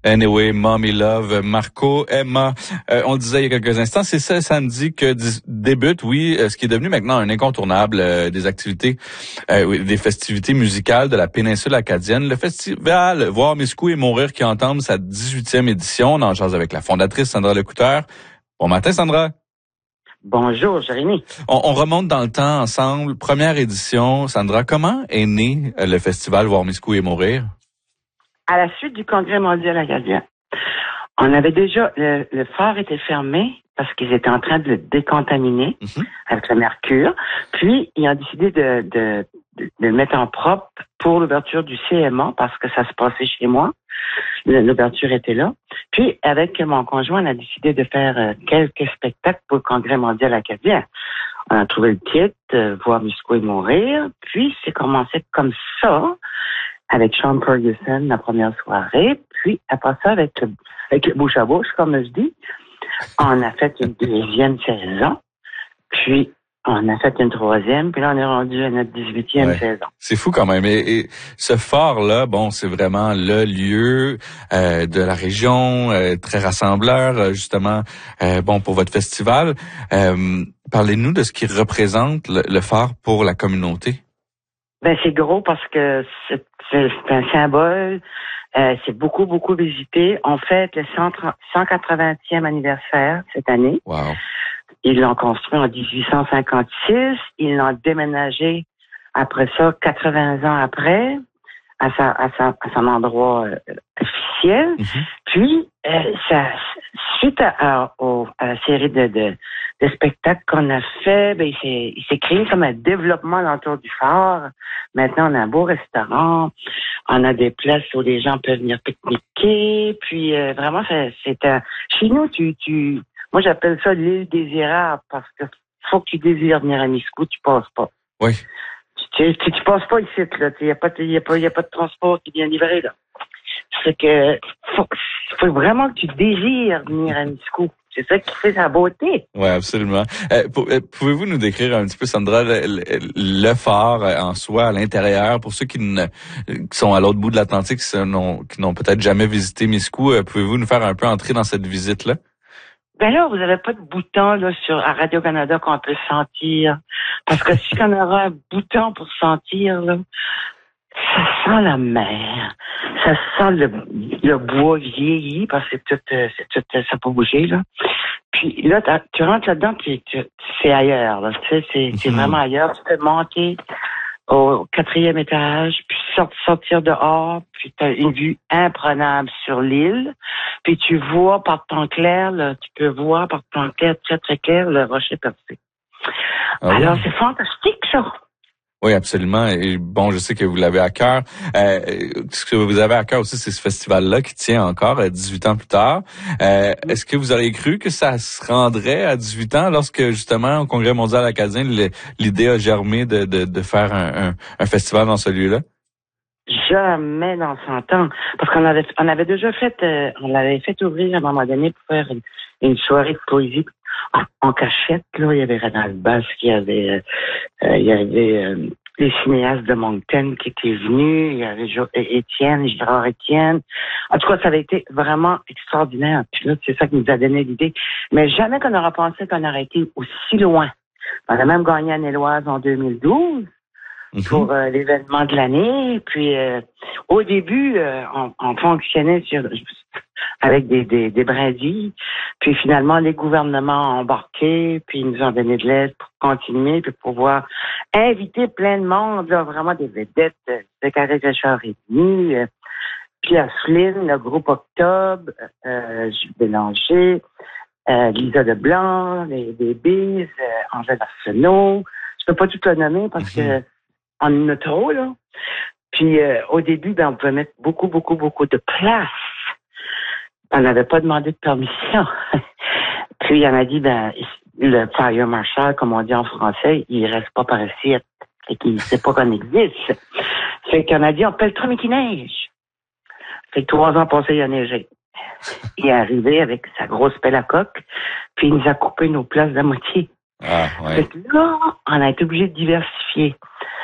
Anyway, Mommy Love, Marco, Emma, on le disait il y a quelques instants, c'est ça samedi que débute, oui, ce qui est devenu maintenant un incontournable des activités, des festivités musicales de la péninsule acadienne, le festival Voir Miscou et Mourir qui entame sa 18e édition. On en jase avec la fondatrice Sandra Lecouteur. Bon matin, Sandra. Bonjour, Jérémy. On remonte dans le temps ensemble. Première édition. Sandra, comment est né le festival Voir Miscou et Mourir? À la suite du Congrès mondial acadien, on avait déjà, le phare était fermé parce qu'ils étaient en train de le décontaminer avec le mercure. Puis, ils ont décidé de le mettre en propre pour l'ouverture du CMA parce que ça se passait chez moi. L'ouverture était là. Puis, avec mon conjoint, on a décidé de faire quelques spectacles pour le Congrès mondial acadien. On a trouvé le titre, Voir Miscou et Mourir. Puis, c'est commencé comme ça, avec Sean Ferguson, la première soirée. Puis, après ça, avec bouche à bouche, comme je dis, on a fait une deuxième saison. Puis, on a fait une troisième. Puis là, on est rendu à notre 18e saison. C'est fou quand même. Et ce phare-là, bon, c'est vraiment le lieu de la région, très rassembleur, justement, bon, pour votre festival. Parlez-nous de ce qui représente le phare pour la communauté. Ben, c'est gros parce que c'est un symbole. C'est beaucoup, beaucoup visité. On fête le 180e anniversaire cette année. Wow. Ils l'ont construit en 1856. Ils l'ont déménagé après ça, 80 ans après, à son endroit officiel. Puis, suite à la série de spectacles qu'on a fait, ben, il s'est créé comme un développement autour du phare. Maintenant, on a un beau restaurant. On a des places où les gens peuvent venir pique-niquer. Puis, vraiment, chez nous, moi, j'appelle ça l'île désirable parce que faut que tu désires venir à Miscou, tu passes pas. Oui. Tu passes pas ici, là. Il y a pas de transport qui vient livrer, là. C'est que, faut vraiment que tu désires venir à Miscou. C'est ça qui fait sa beauté. Oui, absolument. Pouvez-vous nous décrire un petit peu, Sandra, le phare en soi, à l'intérieur, pour ceux qui sont à l'autre bout de l'Atlantique, qui n'ont peut-être jamais visité Miscou, pouvez-vous nous faire un peu entrer dans cette visite-là? Ben là, vous avez pas de bouton là à Radio-Canada qu'on peut sentir. Parce que si on aura un bouton pour sentir, là, ça sent la mer. Ça sent le bois vieilli, parce que c'est tout, ça peut bouger, là. Puis là, tu rentres là-dedans, c'est ailleurs, là. Tu sais, c'est vraiment ailleurs. Tu peux monter au 4e étage, puis sortir dehors, puis tu as une vue imprenable sur l'île, puis tu vois par temps clair, là, tu peux voir par temps clair, très très clair, le rocher percé. Alors, c'est fantastique, ça. Oui, absolument. Et bon, je sais que vous l'avez à cœur. Ce que vous avez à cœur aussi, c'est ce festival-là qui tient encore 18 ans plus tard. Est-ce que vous auriez cru que ça se rendrait à 18 ans lorsque, justement, au Congrès mondial acadien, l'idée a germé de faire un festival dans ce lieu-là? Jamais dans 100 ans. Parce qu'on avait déjà fait, on l'avait fait ouvrir à un moment donné pour faire une soirée de poésie en cachette. Là, il y avait Renald Basque, il y avait les cinéastes de Moncton qui étaient venus, il y avait Gérard Étienne. En tout cas, ça avait été vraiment extraordinaire. Puis là, c'est ça qui nous a donné l'idée. Mais jamais qu'on aurait pensé qu'on aurait été aussi loin. On a même gagné à Néloise en 2012. Pour l'événement de l'année. Puis au début, on fonctionnait avec des brindilles. Puis finalement, les gouvernements ont embarqué, puis ils nous ont donné de l'aide pour continuer, puis pouvoir inviter plein de monde, là, vraiment des vedettes, de Carré Richard et demi, Pierre Flynn, le groupe Octobre, Jules Bélanger, Lisa Leblanc, les Bees, Angèle Arsenault. Je peux pas tout le nommer parce que en a trop, là. Puis, au début, on pouvait mettre beaucoup, beaucoup, beaucoup de place. On n'avait pas demandé de permission. Puis, on a dit, le fire marshal, comme on dit en français, il reste pas par ici et qu'il sait pas qu'on existe. Fait qu'on a dit, on pèle mais qui neige. Fait que 3 ans passés, il a neigé. Il est arrivé avec sa grosse pelle à coque, puis il nous a coupé nos places de moitié. Ah, ouais. Fait que là, on a été obligé de diversifier.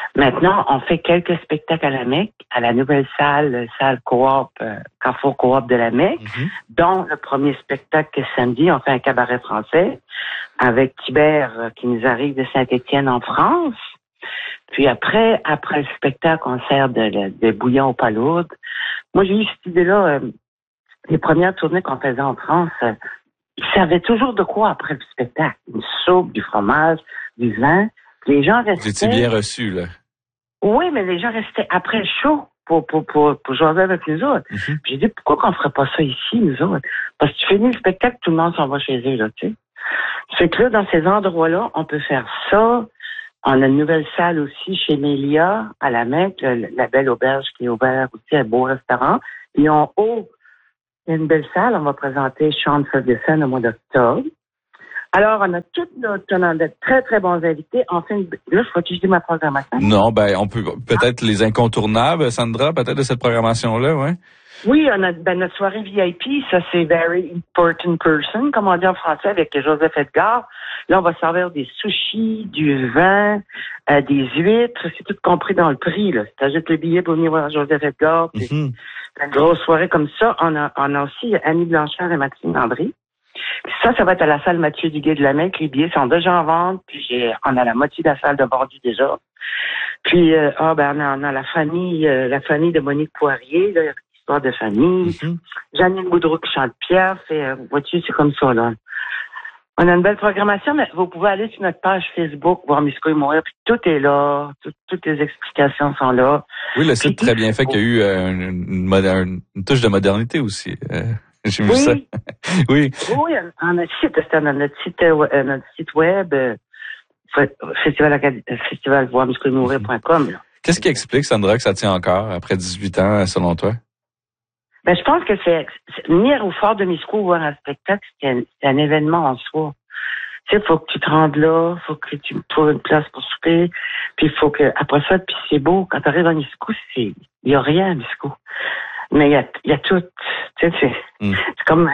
Maintenant, on fait quelques spectacles à la Mecque, à la nouvelle salle coop, Carrefour Coop de la Mecque, dont le premier spectacle samedi, on fait un cabaret français avec Thibert qui nous arrive de Saint-Étienne en France. Puis après le spectacle, on sert de bouillon aux palourdes. Moi, j'ai eu cette idée-là, les premières tournées qu'on faisait en France, ils servaient toujours de quoi après le spectacle? Une soupe, du fromage, du vin. Les gens restaient... Vous étiez bien reçus, là. Oui, mais les gens restaient après le show pour jouer avec nous autres. Puis j'ai dit, pourquoi qu'on ferait pas ça ici, nous autres? Parce que tu finis le spectacle, tout le monde s'en va chez eux, là, tu sais. C'est que là, dans ces endroits-là, on peut faire ça. On a une nouvelle salle aussi chez Mélia, à la Mecque, la belle auberge qui est ouverte aussi, un beau restaurant. Et en haut, il y a une belle salle. On va présenter Sean Ferguson au mois d'octobre. Alors, on a de très, très bons invités. Enfin, là, je crois que je dis ma programmation. Non, ben, on peut peut-être les incontournables, Sandra, peut-être de cette programmation-là, ouais. Oui, on a notre soirée VIP, ça c'est Very Important Person, comme on dit en français avec Joseph Edgar. Là, on va servir des sushis, du vin, des huîtres, c'est tout compris dans le prix. Là. Si t'ajoutes le billet pour venir voir Joseph Edgar, puis une grosse soirée comme ça. On a aussi Annie Blanchard et Maxime Landry. Ça va être à la salle Mathieu Duguay de la Mecque. Les billets sont déjà en vente, puis on a la moitié de la salle de vendu déjà. Puis on a la famille de Monique Poirier, là, histoire de famille. Janine Boudreau qui chante Pierre, vois-tu, c'est comme ça, là. On a une belle programmation, mais vous pouvez aller sur notre page Facebook, voir Misco et mourir, puis tout est là, toutes les explications sont là. Oui, le site très bien fait, qu'il y a eu une touche de modernité aussi. J'ai vu ça. Oui. Oui, on a notre site web, festivalvoirmiscoetmourir.com. Qu'est-ce qui explique, Sandra, que ça tient encore après 18 ans, selon toi? Ben, je pense que c'est venir au Fort de Miscou voir un spectacle, c'est un événement en soi. Tu sais, faut que tu te rendes là, faut que tu trouves une place pour souper, puis il faut que, après ça, puis c'est beau, quand tu arrives à Miscou, il y a rien à Miscou. Mais il y a tout. Tu sais, c'est comme,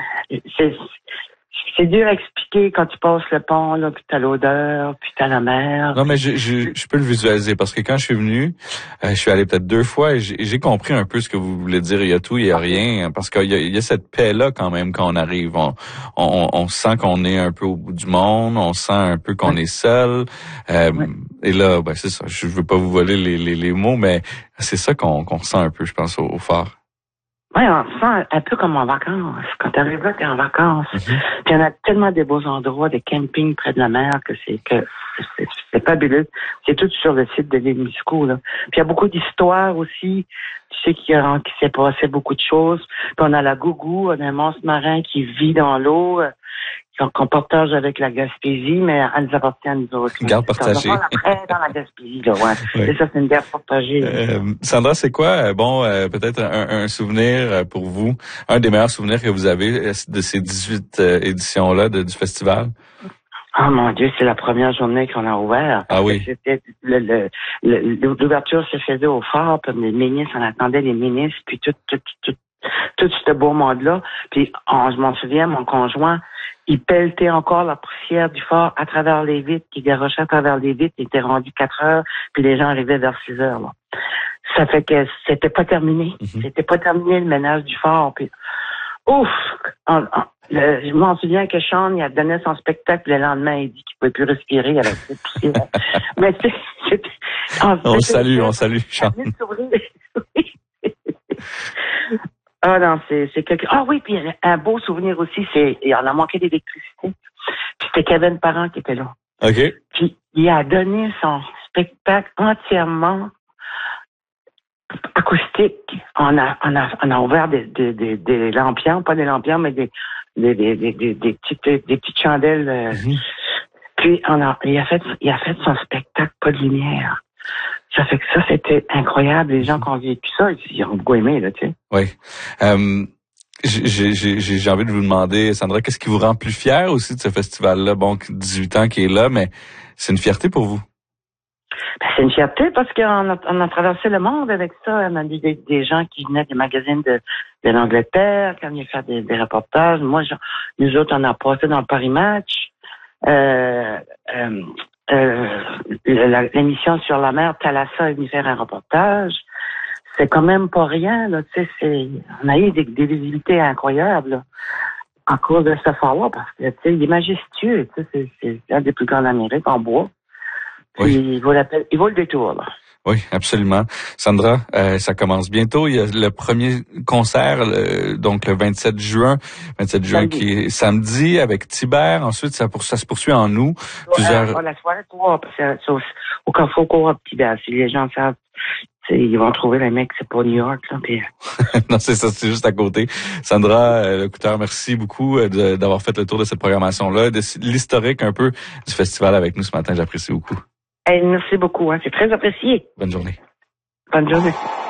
c'est dur à expliquer quand tu passes le pont, là, puis t'as l'odeur, puis t'as la mer. Non, mais je peux le visualiser parce que quand je suis venu, je suis allé peut-être 2 fois et j'ai compris un peu ce que vous voulez dire. Il y a tout, il y a rien, parce qu'il y a cette paix-là quand même quand on arrive. On sent qu'on est un peu au bout du monde, on sent un peu qu'on est seul. Et là, ben c'est ça. Je veux pas vous voler les mots, mais c'est ça qu'on ressent un peu, je pense, au phare. Oui, on se sent un peu comme en vacances. Quand tu arrives là, t'es en vacances. Puis on a tellement de beaux endroits, des campings près de la mer que c'est fabuleux. C'est tout sur le site de l'île Miscou, là. Puis il y a beaucoup d'histoires aussi. Tu sais qu'il s'est passé beaucoup de choses. Puis on a la gougou, on a un monstre marin qui vit dans l'eau, qu'on partage avec la Gaspésie, mais elle nous appartient à nous autres. Garde partagée. Dans la Gaspésie, là, ouais. Oui. C'est ça, c'est une garde partagée. Sandra, c'est quoi, peut-être un souvenir pour vous, un des meilleurs souvenirs que vous avez de ces 18 éditions-là du festival? Oh mon Dieu, c'est la première journée qu'on a ouvert. Ah oui. C'était l'ouverture se faisait au phare, puis les ministres, on attendait les ministres, puis tout ce beau monde-là. Puis je m'en souviens, mon conjoint, il pelletait encore la poussière du phare à travers les vitres, qui garochait à travers les vitres. Il était rendu 4 heures, puis les gens arrivaient vers 6 heures. Là. Ça fait que c'était pas terminé. C'était pas terminé le ménage du phare. Puis, ouf! Je m'en souviens que Sean, il a donné son spectacle le lendemain. Il dit qu'il pouvait plus respirer avec cette poussière. Mais on salue, Sean. Ah non, c'est quelque... Ah oui, puis un beau souvenir aussi, il en a manqué d'électricité. Puis c'était Kevin Parent qui était là. OK. Puis il a donné son spectacle entièrement acoustique. On a ouvert des lampions, pas des lampions, mais des petites chandelles. Puis il a fait son spectacle, pas de lumière. Ça fait que ça, c'était incroyable. Les gens qui ont vécu ça, ils ont beaucoup aimé, là, tu sais. Oui. J'ai envie de vous demander, Sandra, qu'est-ce qui vous rend plus fière aussi de ce festival-là? Bon, 18 ans qui est là, mais c'est une fierté pour vous. Ben, c'est une fierté parce qu'on a traversé le monde avec ça. On a vu des gens qui venaient des magazines de l'Angleterre, qui venaient faire des reportages. Moi, nous autres, on a passé dans le Paris Match. l'émission sur la mer, Thalassa est venue faire un reportage. C'est quand même pas rien, là, tu sais, on a eu des visibilités incroyables, là, en cause de ce phare-là, parce que, tu sais, il est majestueux, tu sais, c'est un des plus grands d'Amérique, en bois. Oui. Il vaut le détour, là. Oui, absolument. Sandra, ça commence bientôt. Il y a le premier concert, donc le 27 juin Samedi. qui est samedi avec Tibert. Ensuite, ça se poursuit en août. La soirée coop, c'est au Carrefour Coop, Tibert. Si les gens savent, ils vont trouver les mecs, c'est pas New York, là. Puis... Non, c'est ça, c'est juste à côté. Sandra, l'écouteur, merci beaucoup d'avoir fait le tour de cette programmation-là, de l'historique un peu du festival avec nous ce matin. J'apprécie beaucoup. Merci beaucoup, hein. C'est très apprécié. Bonne journée. Bonne journée.